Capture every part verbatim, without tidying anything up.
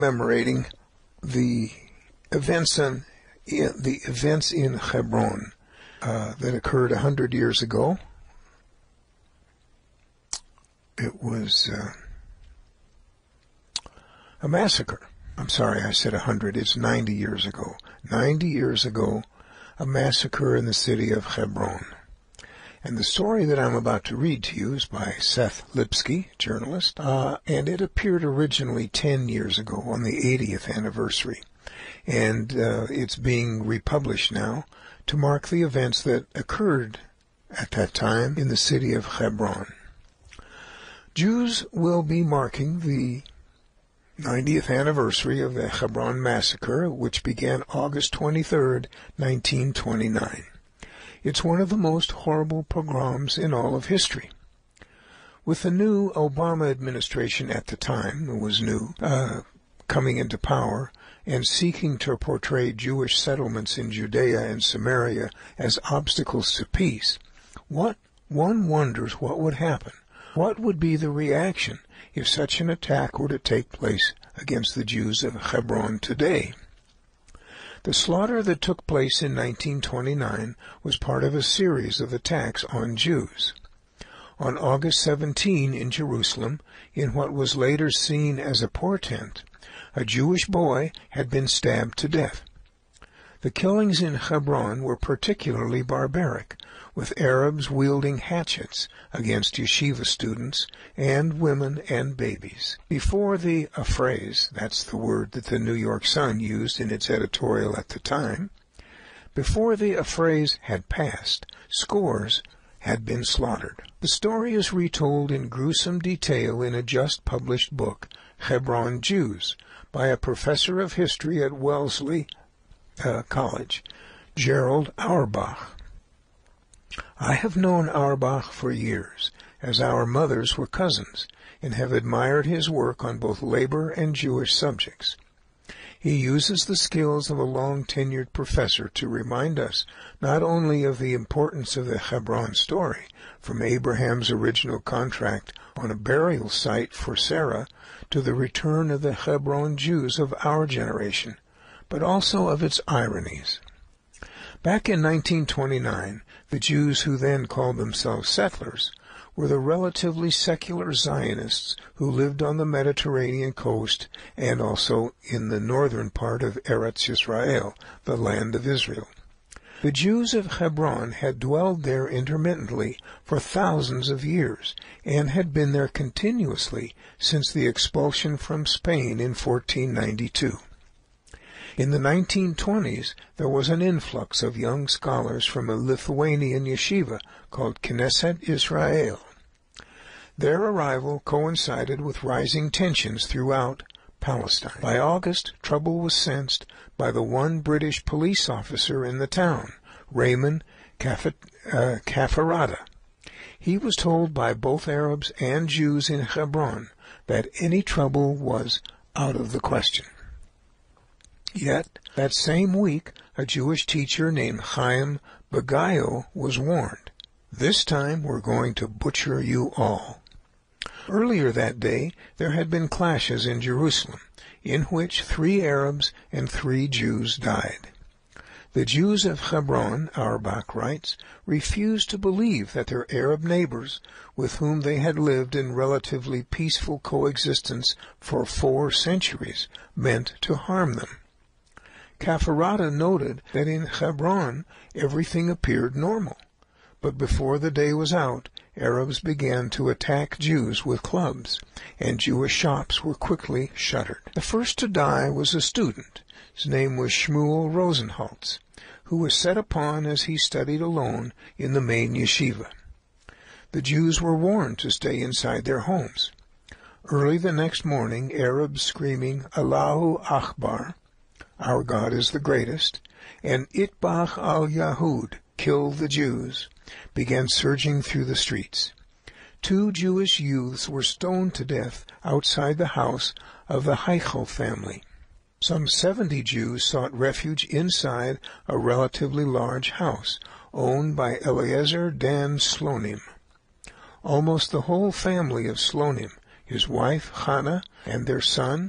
commemorating the events in, in the events in Hebron uh, that occurred a hundred years ago. It was uh, a massacre. I'm sorry, I said a hundred. It's ninety years ago. Ninety years ago, a massacre in the city of Hebron. And the story that I'm about to read to you is by Seth Lipsky, journalist, uh, and it appeared originally ten years ago on the eightieth anniversary. And uh, it's being republished now to mark the events that occurred at that time in the city of Hebron. Jews will be marking the ninetieth anniversary of the Hebron massacre, which began August twenty-third, nineteen twenty-nine. It's one of the most horrible pogroms in all of history. With the new Obama administration at the time, it was new, uh, coming into power and seeking to portray Jewish settlements in Judea and Samaria as obstacles to peace, what one wonders what would happen. What would be the reaction if such an attack were to take place against the Jews of Hebron today? The slaughter that took place in nineteen twenty-nine was part of a series of attacks on Jews. On August seventeenth in Jerusalem, in what was later seen as a portent, a Jewish boy had been stabbed to death. The killings in Hebron were particularly barbaric, with Arabs wielding hatchets against yeshiva students and women and babies. Before the affrays, that's the word that the New York Sun used in its editorial at the time, before the affrays had passed, scores had been slaughtered. The story is retold in gruesome detail in a just-published book, Hebron Jews, by a professor of history at Wellesley uh, College, Gerald Auerbach. I have known Auerbach for years, as our mothers were cousins, and have admired his work on both labor and Jewish subjects. He uses the skills of a long-tenured professor to remind us not only of the importance of the Hebron story, from Abraham's original contract on a burial site for Sarah to the return of the Hebron Jews of our generation, but also of its ironies. Back in nineteen twenty-nine, the Jews who then called themselves settlers were the relatively secular Zionists who lived on the Mediterranean coast and also in the northern part of Eretz Yisrael, the land of Israel. The Jews of Hebron had dwelled there intermittently for thousands of years and had been there continuously since the expulsion from Spain in fourteen ninety-two. In the nineteen twenties, there was an influx of young scholars from a Lithuanian yeshiva called Knesset Israel. Their arrival coincided with rising tensions throughout Palestine. By August, trouble was sensed by the one British police officer in the town, Raymond Kafarada. He was told by both Arabs and Jews in Hebron that any trouble was out of the question. Yet, that same week, a Jewish teacher named Chaim Bagayo was warned, "This time we're going to butcher you all." Earlier that day, there had been clashes in Jerusalem, in which three Arabs and three Jews died. The Jews of Hebron, Auerbach writes, refused to believe that their Arab neighbors, with whom they had lived in relatively peaceful coexistence for four centuries, meant to harm them. Kafarada noted that in Hebron everything appeared normal, but before the day was out, Arabs began to attack Jews with clubs, and Jewish shops were quickly shuttered. The first to die was a student. His name was Shmuel Rosenholtz, who was set upon as he studied alone in the main yeshiva. The Jews were warned to stay inside their homes. Early the next morning, Arabs screaming, "Allahu Akbar," "Our God is the greatest," and "Itbach al-Yahud," "Kill the Jews," began surging through the streets. Two Jewish youths were stoned to death outside the house of the Heichel family. Some seventy Jews sought refuge inside a relatively large house owned by Eliezer Dan Slonim. Almost the whole family of Slonim, his wife Hannah and their son,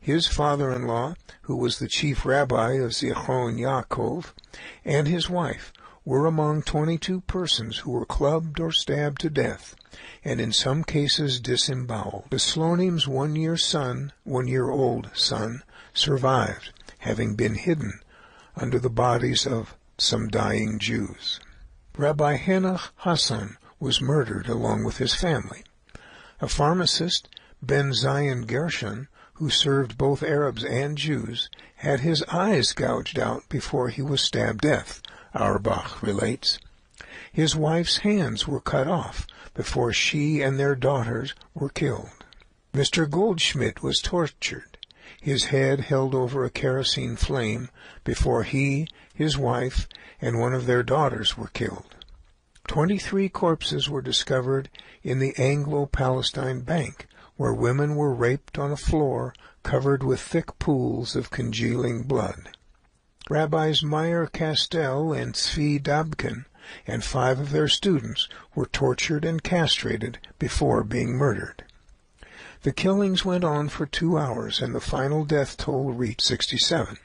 his father-in-law, who was the chief rabbi of Zichron Yaakov, and his wife were among twenty-two persons who were clubbed or stabbed to death, and in some cases disemboweled. The Slonim's one-year son, one-year-old son, survived, having been hidden under the bodies of some dying Jews. Rabbi Henoch Hassan was murdered along with his family. A pharmacist, Ben Zion Gershon, who served both Arabs and Jews, had his eyes gouged out before he was stabbed to death, Auerbach relates. His wife's hands were cut off before she and their daughters were killed. Mister Goldschmidt was tortured, his head held over a kerosene flame before he, his wife, and one of their daughters were killed. Twenty-three corpses were discovered in the Anglo-Palestine Bank, where women were raped on a floor covered with thick pools of congealing blood. Rabbis Meyer Castell and Tzvi Dabkin and five of their students were tortured and castrated before being murdered. The killings went on for two hours, and the final death toll reached sixty-seven.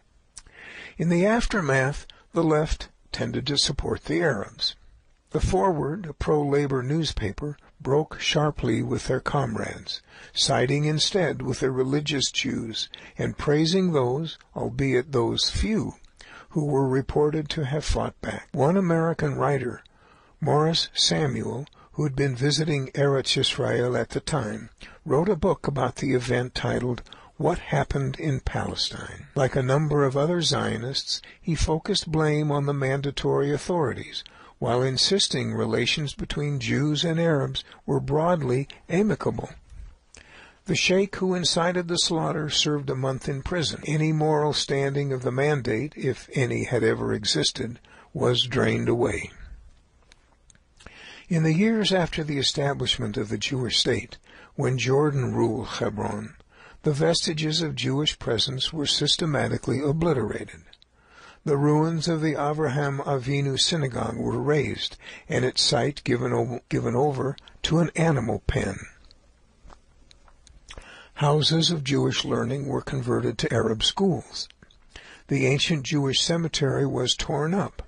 In the aftermath, the left tended to support the Arabs. The Forward, a pro-labor newspaper, broke sharply with their comrades, siding instead with the religious Jews and praising those, albeit those few, who were reported to have fought back. One American writer, Morris Samuel, who had been visiting Eretz Israel at the time, wrote a book about the event titled What Happened in Palestine. Like a number of other Zionists, he focused blame on the mandatory authorities, while insisting relations between Jews and Arabs were broadly amicable. The sheikh who incited the slaughter served a month in prison. Any moral standing of the mandate, if any had ever existed, was drained away. In the years after the establishment of the Jewish state, when Jordan ruled Hebron, the vestiges of Jewish presence were systematically obliterated. The ruins of the Avraham Avinu synagogue were razed, and its site given, o- given over to an animal pen. Houses of Jewish learning were converted to Arab schools. The ancient Jewish cemetery was torn up.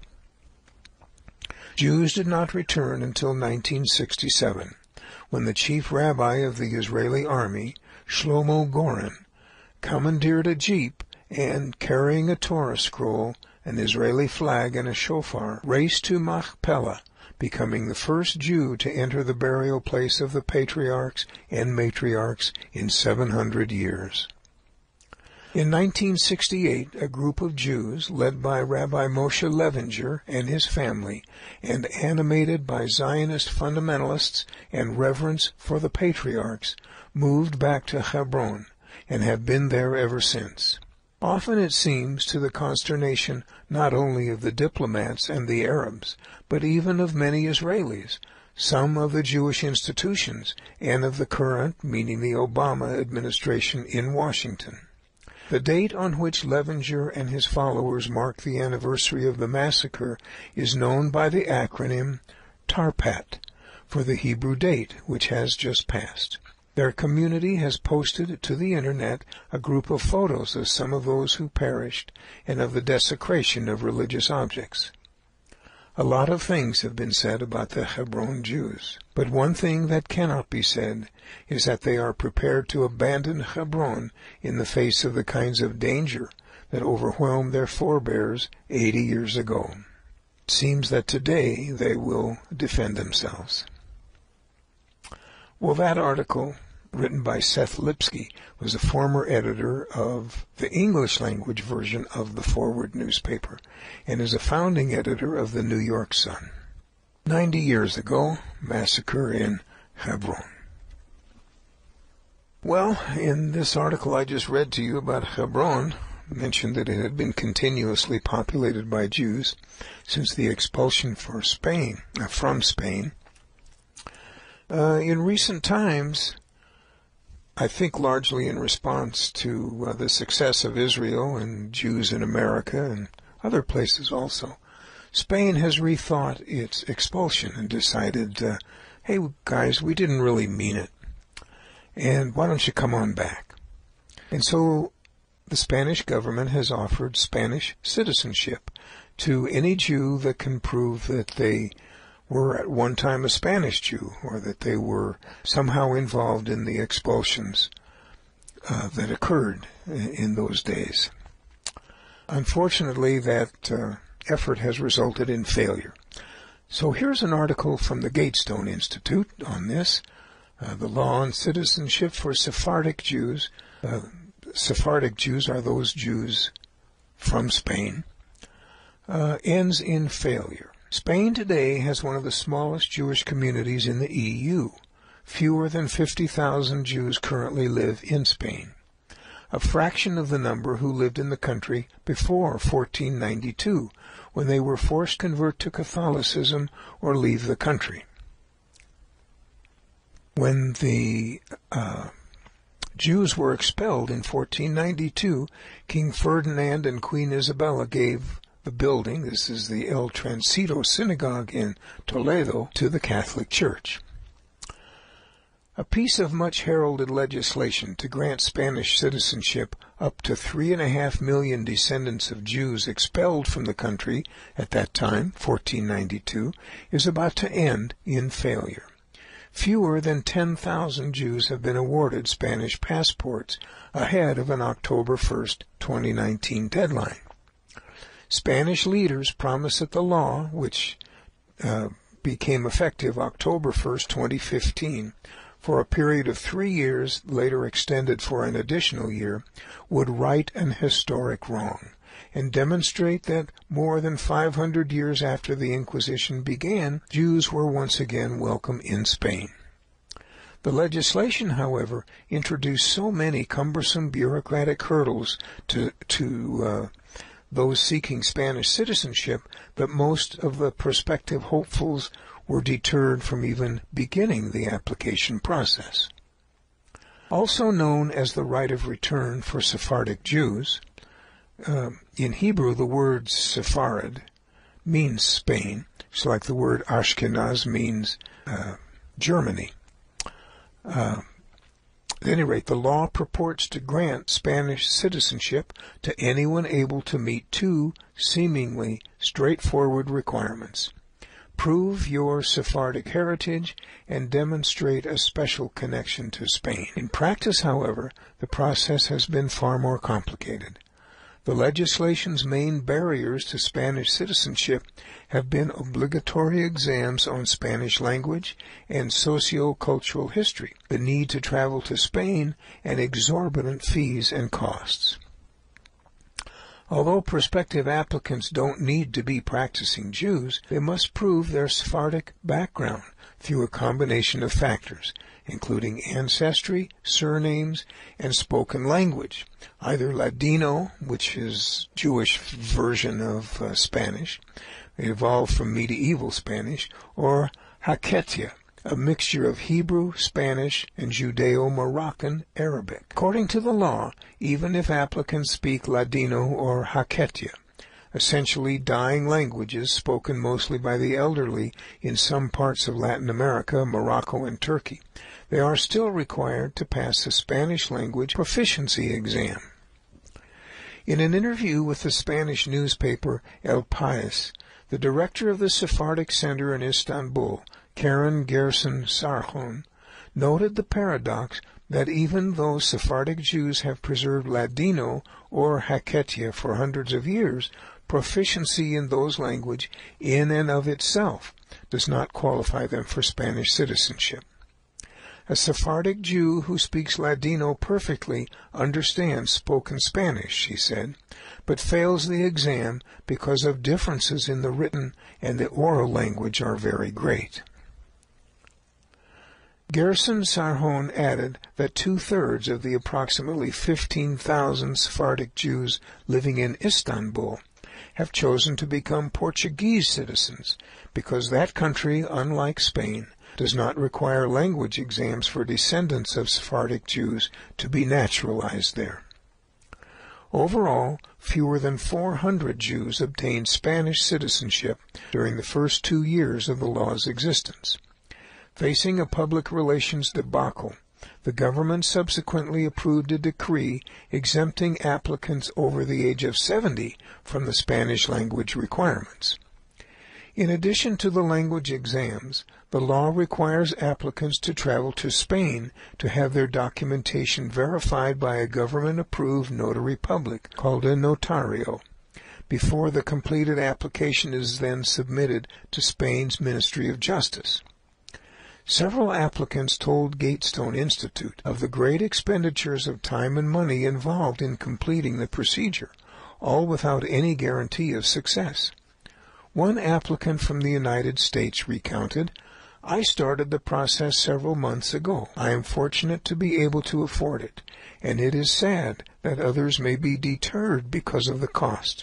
Jews did not return until nineteen sixty-seven, when the chief rabbi of the Israeli army, Shlomo Goren, commandeered a jeep and, carrying a Torah scroll, an Israeli flag, and a shofar, raced to Machpelah, becoming the first Jew to enter the burial place of the patriarchs and matriarchs in seven hundred years. In nineteen sixty-eight, a group of Jews, led by Rabbi Moshe Levinger and his family, and animated by Zionist fundamentalists and reverence for the patriarchs, moved back to Hebron, and have been there ever since. Often it seems to the consternation not only of the diplomats and the Arabs, but even of many Israelis, some of the Jewish institutions, and of the current, meaning the Obama administration in Washington. The date on which Levinger and his followers mark the anniversary of the massacre is known by the acronym TARPAT, for the Hebrew date which has just passed. Their community has posted to the Internet a group of photos of some of those who perished and of the desecration of religious objects. A lot of things have been said about the Hebron Jews, but one thing that cannot be said is that they are prepared to abandon Hebron in the face of the kinds of danger that overwhelmed their forebears eighty years ago. It seems that today they will defend themselves. Well, that article, written by Seth Lipsky, was a former editor of the English-language version of the Forward newspaper and is a founding editor of the New York Sun. Ninety years ago, massacre in Hebron. Well, in this article I just read to you about Hebron, mentioned that it had been continuously populated by Jews since the expulsion for Spain, uh, from Spain. Uh, in recent times, I think largely in response to uh, the success of Israel and Jews in America and other places also, Spain has rethought its expulsion and decided, uh, hey guys, we didn't really mean it, and why don't you come on back? And so the Spanish government has offered Spanish citizenship to any Jew that can prove that they were at one time a Spanish Jew, or that they were somehow involved in the expulsions uh, that occurred in those days. Unfortunately, that uh, effort has resulted in failure. So here's an article from the Gatestone Institute on this, uh, the law on citizenship for Sephardic Jews. Uh, Sephardic Jews are those Jews from Spain, uh, ends in failure. Spain today has one of the smallest Jewish communities in the E U. Fewer than fifty thousand Jews currently live in Spain, a fraction of the number who lived in the country before fourteen ninety-two, when they were forced to convert to Catholicism or leave the country. When the uh, Jews were expelled in fourteen ninety-two, King Ferdinand and Queen Isabella gave the building, this is the El Transito Synagogue in Toledo, to the Catholic Church. A piece of much heralded legislation to grant Spanish citizenship up to three and a half million descendants of Jews expelled from the country at that time, fourteen ninety-two, is about to end in failure. Fewer than ten thousand Jews have been awarded Spanish passports ahead of an October first, twenty nineteen deadline. Spanish leaders promise that the law, which uh, became effective October first, twenty fifteen, for a period of three years, later extended for an additional year, would right an historic wrong and demonstrate that more than five hundred years after the Inquisition began, Jews were once again welcome in Spain. The legislation, however, introduced so many cumbersome bureaucratic hurdles to, to uh, those seeking Spanish citizenship that most of the prospective hopefuls were deterred from even beginning the application process. Also known as the right of return for Sephardic Jews, uh, in Hebrew the word Sepharad means Spain, just like the word Ashkenaz means uh, Germany. Uh, At any rate, the law purports to grant Spanish citizenship to anyone able to meet two seemingly straightforward requirements. Prove your Sephardic heritage and demonstrate a special connection to Spain. In practice, however, the process has been far more complicated. The legislation's main barriers to Spanish citizenship have been obligatory exams on Spanish language and socio-cultural history, the need to travel to Spain, and exorbitant fees and costs. Although prospective applicants don't need to be practicing Jews, they must prove their Sephardic background through a combination of factors, including ancestry, surnames, and spoken language, either Ladino, which is Jewish version of uh, Spanish, it evolved from medieval Spanish, or Haketia, a mixture of Hebrew, Spanish, and Judeo-Moroccan Arabic. According to the law, even if applicants speak Ladino or Haketia, essentially dying languages spoken mostly by the elderly in some parts of Latin America, Morocco, and Turkey, they are still required to pass the Spanish language proficiency exam. In an interview with the Spanish newspaper El País, the director of the Sephardic Center in Istanbul, Karen Gerson Sarhon, noted the paradox that even though Sephardic Jews have preserved Ladino or Haketia for hundreds of years, proficiency in those languages in and of itself does not qualify them for Spanish citizenship. A Sephardic Jew who speaks Ladino perfectly understands spoken Spanish, she said, but fails the exam because of differences in the written and the oral language are very great. Gerson Sarhon added that two-thirds of the approximately fifteen thousand Sephardic Jews living in Istanbul have chosen to become Portuguese citizens because that country, unlike Spain, does not require language exams for descendants of Sephardic Jews to be naturalized there. Overall, fewer than four hundred Jews obtained Spanish citizenship during the first two years of the law's existence. Facing a public relations debacle, The government subsequently approved a decree exempting applicants over the age of seventy from the Spanish language requirements. In addition to the language exams, the law requires applicants to travel to Spain to have their documentation verified by a government-approved notary public called a notario, before the completed application is then submitted to Spain's Ministry of Justice. Several applicants told Gatestone Institute of the great expenditures of time and money involved in completing the procedure, all without any guarantee of success. One applicant from the United States recounted, "I started the process several months ago. I am fortunate to be able to afford it, and it is sad that others may be deterred because of the cost.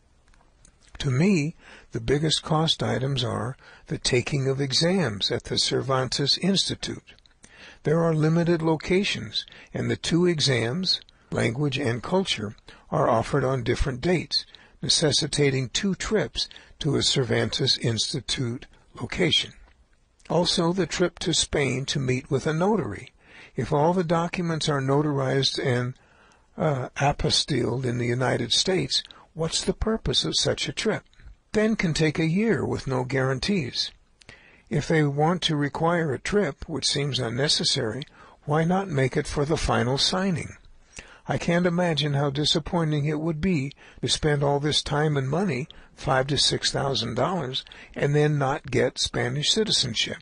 To me, the biggest cost items are the taking of exams at the Cervantes Institute. There are limited locations, and the two exams, language and culture, are offered on different dates, necessitating two trips to a Cervantes Institute location. Also, the trip to Spain to meet with a notary. If all the documents are notarized and uh, apostilled in the United States, what's the purpose of such a trip? Then can take a year with no guarantees. If they want to require a trip, which seems unnecessary, why not make it for the final signing? I can't imagine how disappointing it would be to spend all this time and money, five to six thousand dollars, and then not get Spanish citizenship.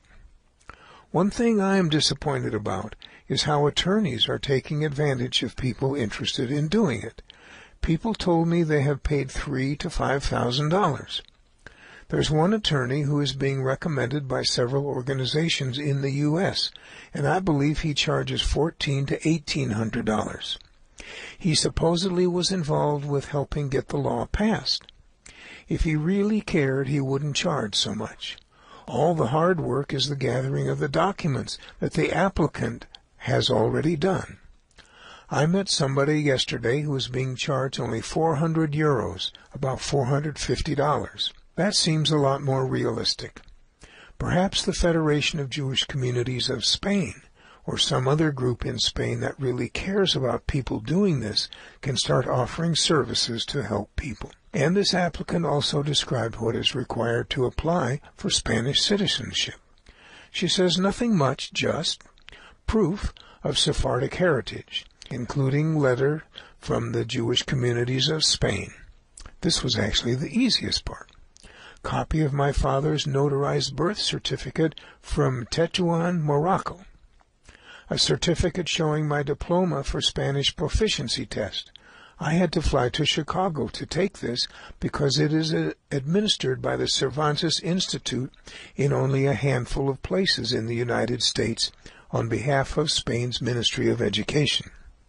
One thing I am disappointed about is how attorneys are taking advantage of people interested in doing it. People told me they have paid three to five thousand dollars. There's one attorney who is being recommended by several organizations in the U S, and I believe he charges fourteen to eighteen hundred dollars. He supposedly was involved with helping get the law passed. If he really cared, he wouldn't charge so much. All the hard work is the gathering of the documents that the applicant has already done. I met somebody yesterday who was being charged only four hundred euros, about four hundred fifty dollars. That seems a lot more realistic. Perhaps the Federation of Jewish Communities of Spain, or some other group in Spain that really cares about people doing this, can start offering services to help people. And this applicant also described what is required to apply for Spanish citizenship. She says nothing much, just proof of Sephardic heritage, including letter from the Jewish Communities of Spain. This was actually the easiest part. Copy of my father's notarized birth certificate from Tetuan, Morocco. A certificate showing my diploma for Spanish proficiency test. I had to fly to Chicago to take this because it is uh, administered by the Cervantes Institute in only a handful of places in the United States on behalf of Spain's Ministry of Education.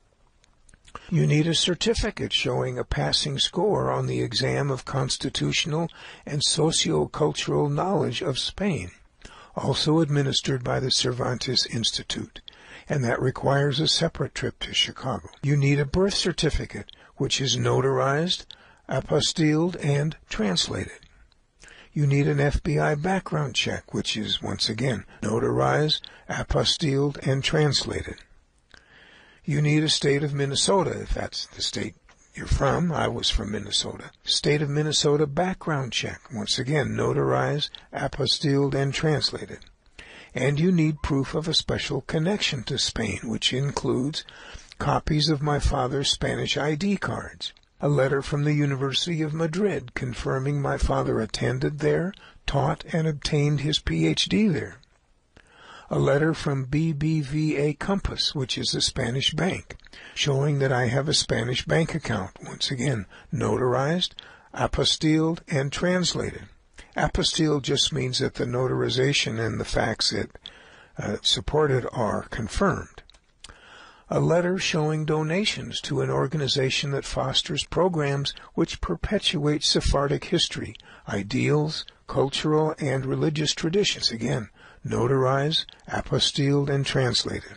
You need a certificate showing a passing score on the exam of constitutional and socio-cultural knowledge of Spain, also administered by the Cervantes Institute, and that requires a separate trip to Chicago. You need a birth certificate, which is notarized, apostilled, and translated. You need an F B I background check, which is, once again, notarized, apostilled, and translated. You need a state of Minnesota, if that's the state you're from. I was from Minnesota. State of Minnesota background check, once again, notarized, apostilled, and translated. And you need proof of a special connection to Spain, which includes copies of my father's Spanish I D cards, a letter from the University of Madrid confirming my father attended there, taught, and obtained his P H D there, a letter from B B V A Compass, which is a Spanish bank, showing that I have a Spanish bank account, once again, notarized, apostilled, and translated. Apostille just means that the notarization and the facts it uh, supported are confirmed. A letter showing donations to an organization that fosters programs which perpetuate Sephardic history, ideals, cultural, and religious traditions. Again, notarized, apostilled, and translated.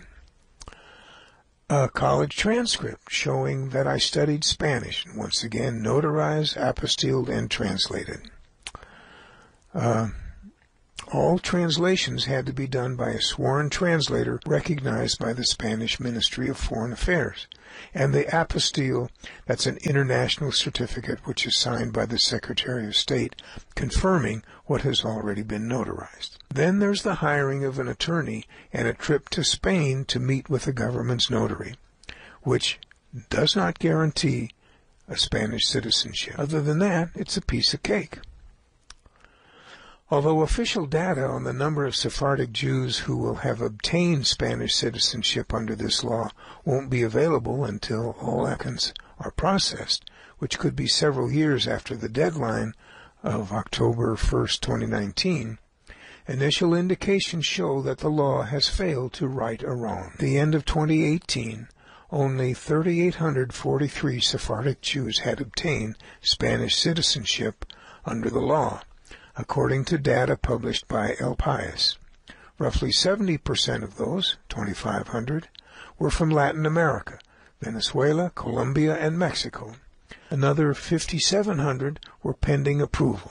A college transcript showing that I studied Spanish. Once again, notarized, apostilled, and translated. Uh, All translations had to be done by a sworn translator recognized by the Spanish Ministry of Foreign Affairs, and the apostille, that's an international certificate which is signed by the Secretary of State, confirming what has already been notarized. Then there's the hiring of an attorney and a trip to Spain to meet with the government's notary, which does not guarantee a Spanish citizenship. Other than that, it's a piece of cake. Although official data on the number of Sephardic Jews who will have obtained Spanish citizenship under this law won't be available until all applicants are processed, which could be several years after the deadline of October first, twenty nineteen, initial indications show that the law has failed to right a wrong. At the end of twenty eighteen, only three thousand eight hundred forty-three Sephardic Jews had obtained Spanish citizenship under the law, according to data published by El País. Roughly seventy percent of those, twenty-five hundred, were from Latin America, Venezuela, Colombia, and Mexico. Another fifty-seven hundred were pending approval.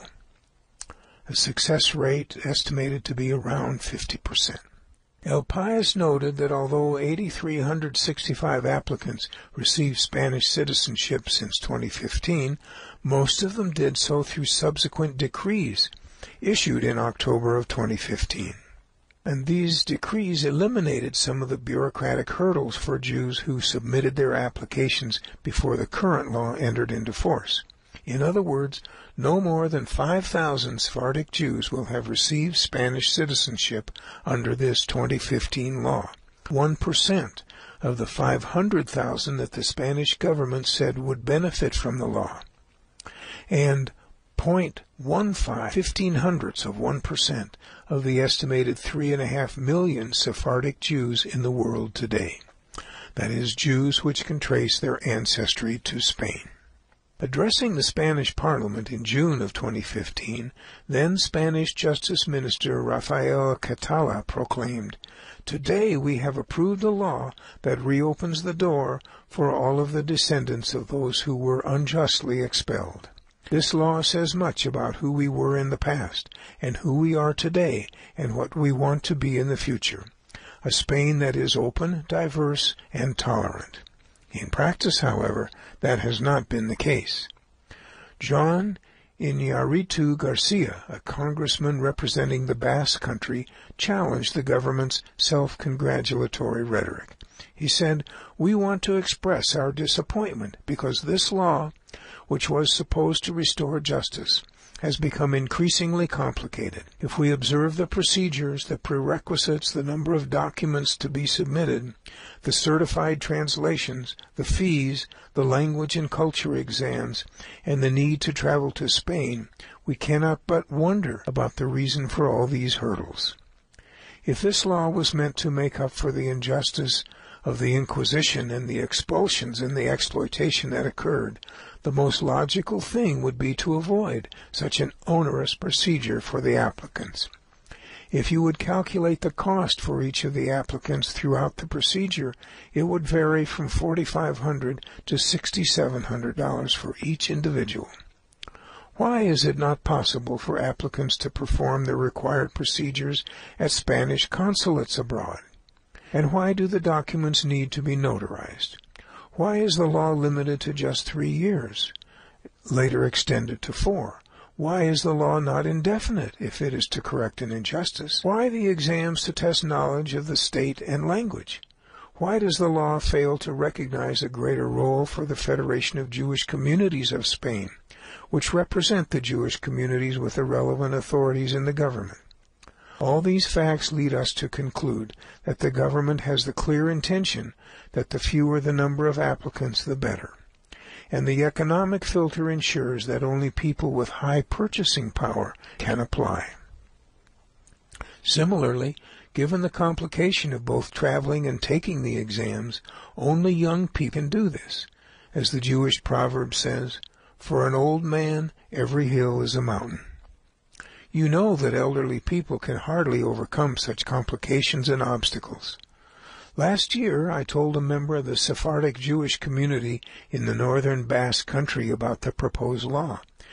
A success rate estimated to be around fifty percent. El País noted that although eight thousand three hundred sixty-five applicants received Spanish citizenship since twenty fifteen, most of them did so through subsequent decrees issued in October of twenty fifteen. And these decrees eliminated some of the bureaucratic hurdles for Jews who submitted their applications before the current law entered into force. In other words, no more than five thousand Sephardic Jews will have received Spanish citizenship under this twenty fifteen law, one percent of the five hundred thousand that the Spanish government said would benefit from the law, and zero point one five, fifteen hundredths of one percent of the estimated three and a half million Sephardic Jews in the world today. That is, Jews which can trace their ancestry to Spain. Addressing the Spanish Parliament in June of twenty fifteen, then Spanish Justice Minister Rafael Catala proclaimed, "Today we have approved a law that reopens the door for all of the descendants of those who were unjustly expelled. This law says much about who we were in the past, and who we are today, and what we want to be in the future. A Spain that is open, diverse, and tolerant." In practice, however, that has not been the case. John Iñárritu Garcia, a congressman representing the Basque Country, challenged the government's self-congratulatory rhetoric. He said, "We want to express our disappointment because this law, which was supposed to restore justice, has become increasingly complicated. If we observe the procedures, the prerequisites, the number of documents to be submitted, the certified translations, the fees, the language and culture exams, and the need to travel to Spain, we cannot but wonder about the reason for all these hurdles. If this law was meant to make up for the injustice of the Inquisition and the expulsions and the exploitation that occurred, the most logical thing would be to avoid such an onerous procedure for the applicants. If you would calculate the cost for each of the applicants throughout the procedure, it would vary from four thousand five hundred dollars to six thousand seven hundred dollars for each individual. Why is it not possible for applicants to perform the required procedures at Spanish consulates abroad? And why do the documents need to be notarized? Why is the law limited to just three years, later extended to four? Why is the law not indefinite if it is to correct an injustice? Why the exams to test knowledge of the state and language? Why does the law fail to recognize a greater role for the Federation of Jewish Communities of Spain, which represent the Jewish communities with the relevant authorities in the government? All these facts lead us to conclude that the government has the clear intention that the fewer the number of applicants, the better. And the economic filter ensures that only people with high purchasing power can apply. Similarly, given the complication of both traveling and taking the exams, only young people can do this. As the Jewish proverb says, "For an old man, every hill is a mountain." You know that elderly people can hardly overcome such complications and obstacles. Last year, I told a member of the Sephardic Jewish community in the northern Basque Country about the proposed law,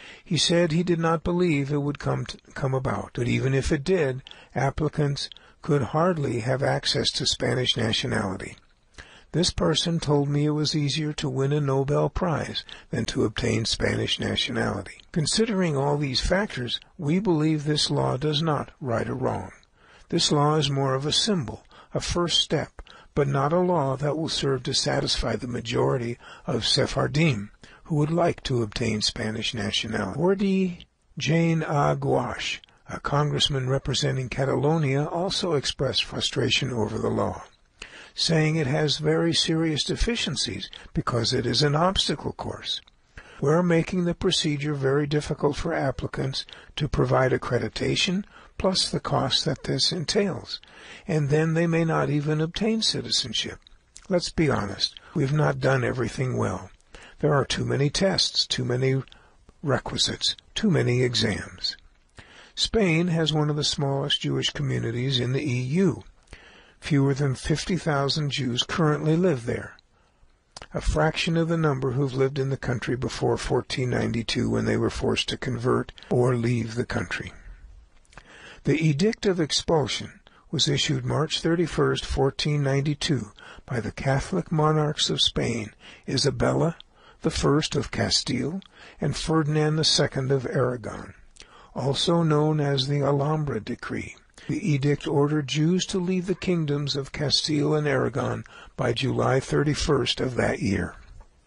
He said he did not believe it would come to, come about, but even if it did, applicants could hardly have access to Spanish nationality. This person told me it was easier to win a Nobel Prize than to obtain Spanish nationality. Considering all these factors, we believe this law does not right a wrong. This law is more of a symbol, a first step, but not a law that will serve to satisfy the majority of Sephardim who would like to obtain Spanish nationality. Jordi Jaén a Guasch, a congressman representing Catalonia, also expressed frustration over the law, saying it has very serious deficiencies because it is an obstacle course. We're making the procedure very difficult for applicants to provide accreditation, plus the cost that this entails, and then they may not even obtain citizenship. Let's be honest, we've not done everything well. There are too many tests, too many requisites, too many exams. Spain has one of the smallest Jewish communities in the E U. Fewer than fifty thousand Jews currently live there, a fraction of the number who've lived in the country before fourteen ninety-two when they were forced to convert or leave the country. The Edict of Expulsion was issued March thirty-first, fourteen ninety-two, by the Catholic monarchs of Spain, Isabella the First of Castile and Ferdinand the Second of Aragon, also known as the Alhambra Decree. The edict ordered Jews to leave the kingdoms of Castile and Aragon by July thirty-first of that year.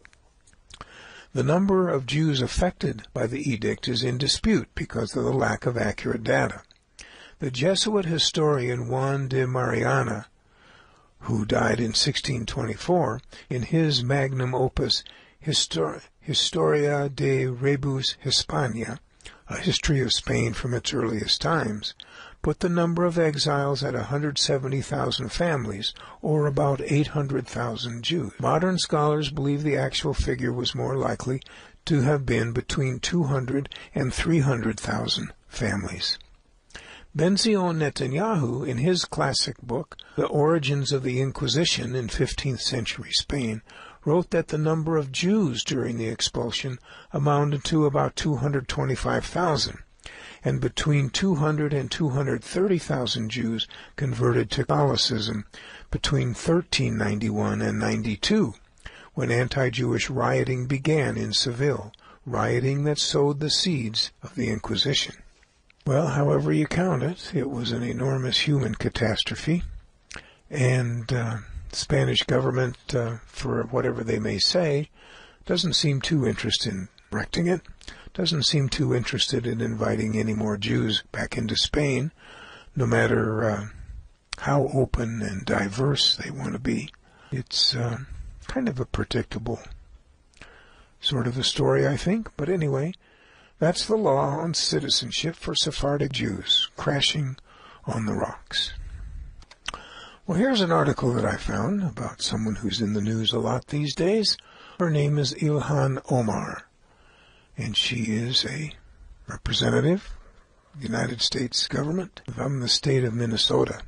The number of Jews affected by the edict is in dispute because of the lack of accurate data. The Jesuit historian Juan de Mariana, who died in sixteen twenty-four, in his magnum opus Histor- Historia de Rebus Hispania, a history of Spain from its earliest times, put the number of exiles at one hundred seventy thousand families, or about eight hundred thousand Jews. Modern scholars believe the actual figure was more likely to have been between two hundred and three hundred thousand families. Benzion Netanyahu, in his classic book, The Origins of the Inquisition in fifteenth century Spain, wrote that the number of Jews during the expulsion amounted to about two hundred twenty-five thousand, and between two hundred and two hundred thirty thousand Jews converted to Catholicism between thirteen ninety-one and ninety-two, when anti-Jewish rioting began in Seville, rioting that sowed the seeds of the Inquisition. Well, however you count it, it was an enormous human catastrophe, and uh, the Spanish government, uh, for whatever they may say, doesn't seem too interested in correcting it, doesn't seem too interested in inviting any more Jews back into Spain, no matter uh, how open and diverse they want to be. It's uh, kind of a predictable sort of a story, I think, but anyway, that's the law on citizenship for Sephardic Jews, crashing on the rocks. Well, here's an article that I found about someone who's in the news a lot these days. Her name is Ilhan Omar, and she is a representative of the United States government from the state of Minnesota.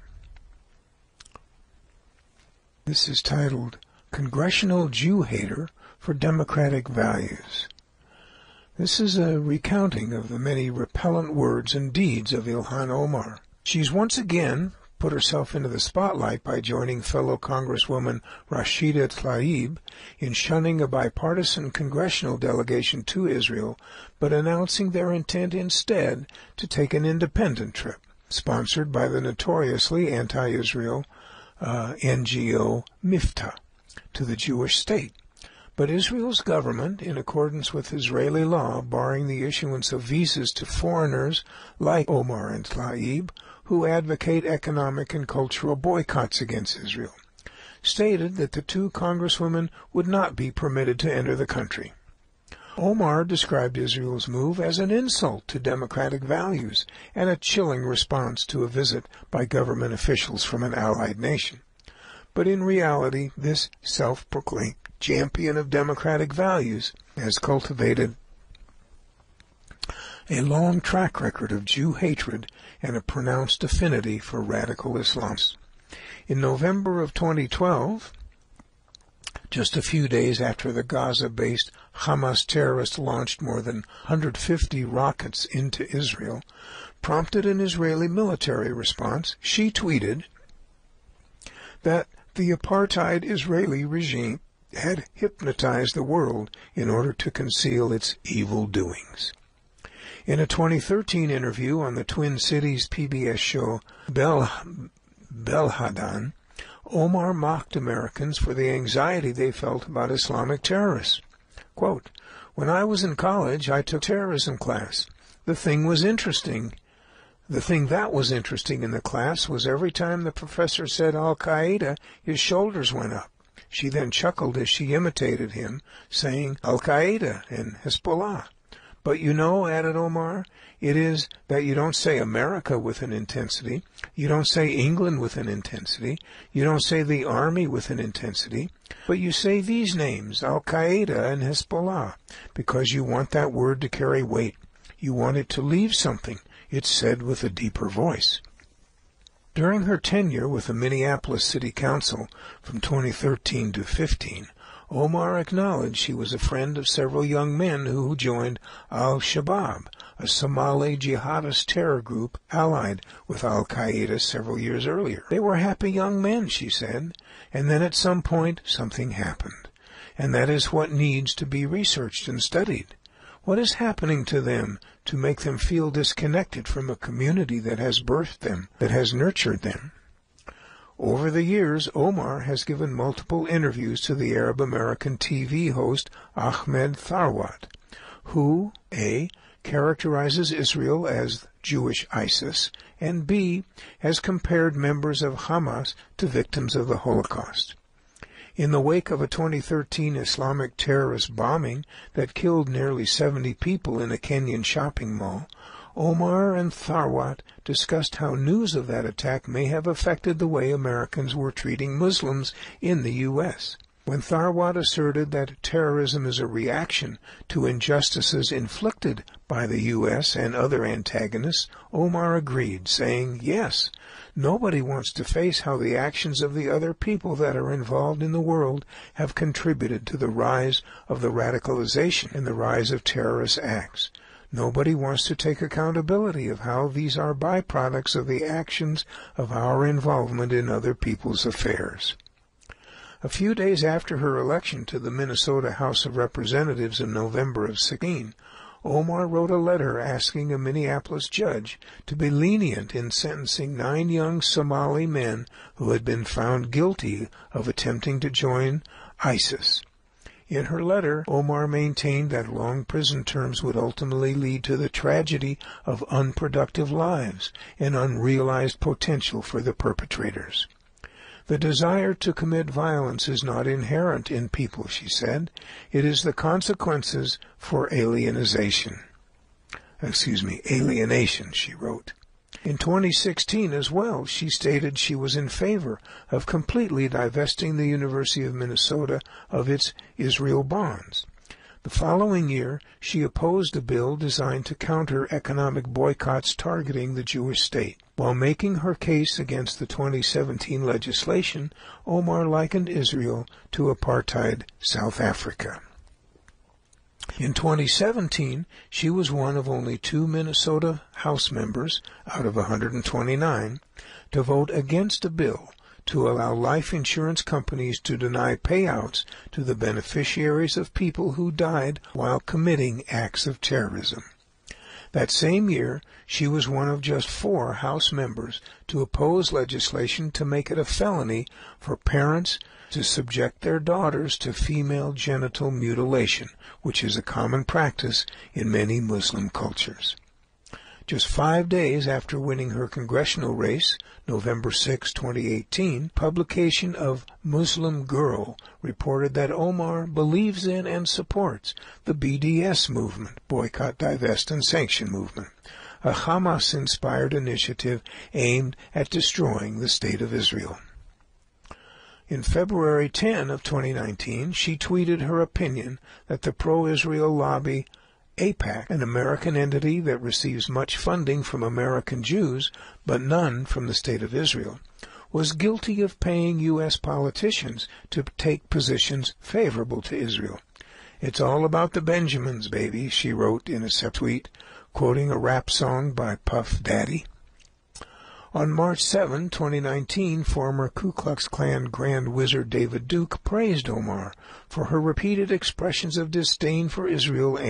This is titled, Congressional Jew Hater for Democratic Values. This is a recounting of the many repellent words and deeds of Ilhan Omar. She's once again put herself into the spotlight by joining fellow Congresswoman Rashida Tlaib in shunning a bipartisan congressional delegation to Israel, but announcing their intent instead to take an independent trip, sponsored by the notoriously anti-Israel uh, N G O Miftah, to the Jewish state. But Israel's government, in accordance with Israeli law barring the issuance of visas to foreigners like Omar and Tlaib, who advocate economic and cultural boycotts against Israel, stated that the two congresswomen would not be permitted to enter the country. Omar described Israel's move as an insult to democratic values and a chilling response to a visit by government officials from an allied nation. But in reality, this self-proclaimed champion of democratic values has cultivated a long track record of Jew hatred and a pronounced affinity for radical Islam. In November of twenty twelve, just a few days after the Gaza-based Hamas terrorists launched more than one hundred fifty rockets into Israel, prompted an Israeli military response. She tweeted that the apartheid Israeli regime had hypnotized the world in order to conceal its evil doings. In a twenty thirteen interview on the Twin Cities P B S show Bel Belhadan, Omar mocked Americans for the anxiety they felt about Islamic terrorists. Quote, "When I was in college, I took terrorism class. The thing was interesting. The thing that was interesting in the class was every time the professor said Al-Qaeda, his shoulders went up. She then chuckled as she imitated him, saying Al-Qaeda and Hezbollah. But you know," added Omar, "it is that you don't say America with an intensity, you don't say England with an intensity, you don't say the army with an intensity, but you say these names, Al-Qaeda and Hezbollah, because you want that word to carry weight. You want it to leave something. It's said with a deeper voice." During her tenure with the Minneapolis City Council from twenty thirteen to fifteen, Omar acknowledged she was a friend of several young men who joined Al-Shabaab, a Somali jihadist terror group allied with Al-Qaeda several years earlier. They were happy young men, she said, and then at some point something happened. And that is what needs to be researched and studied. What is happening to them to make them feel disconnected from a community that has birthed them, that has nurtured them? Over the years, Omar has given multiple interviews to the Arab American T V host Ahmed Tharwat, who, A, characterizes Israel as Jewish ISIS, and B, has compared members of Hamas to victims of the Holocaust. In the wake of a twenty thirteen Islamic terrorist bombing that killed nearly seventy people in a Kenyan shopping mall, Omar and Tharwat discussed how news of that attack may have affected the way Americans were treating Muslims in the U S When Tharwat asserted that terrorism is a reaction to injustices inflicted by the U S and other antagonists, Omar agreed, saying, "Yes, nobody wants to face how the actions of the other people that are involved in the world have contributed to the rise of the radicalization and the rise of terrorist acts. Nobody wants to take accountability of how these are byproducts of the actions of our involvement in other people's affairs." A few days after her election to the Minnesota House of Representatives in November of sixteen, Omar wrote a letter asking a Minneapolis judge to be lenient in sentencing nine young Somali men who had been found guilty of attempting to join ISIS. In her letter, Omar maintained that long prison terms would ultimately lead to the tragedy of unproductive lives and unrealized potential for the perpetrators. The desire to commit violence is not inherent in people, she said. It is the consequences for alienization. Excuse me, alienation, she wrote. In twenty sixteen as well, she stated she was in favor of completely divesting the University of Minnesota of its Israel bonds. The following year, she opposed a bill designed to counter economic boycotts targeting the Jewish state. While making her case against the twenty seventeen legislation, Omar likened Israel to apartheid South Africa. In twenty seventeen, she was one of only two Minnesota House members, out of one hundred twenty-nine, to vote against a bill to allow life insurance companies to deny payouts to the beneficiaries of people who died while committing acts of terrorism. That same year, she was one of just four House members to oppose legislation to make it a felony for parents to subject their daughters to female genital mutilation, which is a common practice in many Muslim cultures. Just five days after winning her congressional race, November sixth, twenty eighteen, publication of Muslim Girl reported that Omar believes in and supports the B D S movement, Boycott, Divest, and Sanction movement, a Hamas-inspired initiative aimed at destroying the State of Israel. In February tenth of twenty nineteen, she tweeted her opinion that the pro-Israel lobby AIPAC, an American entity that receives much funding from American Jews, but none from the State of Israel, was guilty of paying U S politicians to take positions favorable to Israel. "It's all about the Benjamins, baby," she wrote in a tweet, quoting a rap song by Puff Daddy. On March seventh, twenty nineteen, former Ku Klux Klan Grand Wizard David Duke praised Omar for her repeated expressions of disdain for Israel